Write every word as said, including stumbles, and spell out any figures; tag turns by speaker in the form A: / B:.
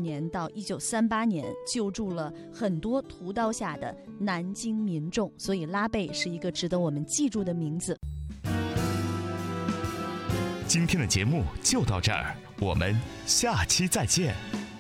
A: 年到一九三八年，救助了很多屠刀下的南京民众，所以拉贝是一个值得我们记住的名字。
B: 今天的节目就到这儿，我们下期再见。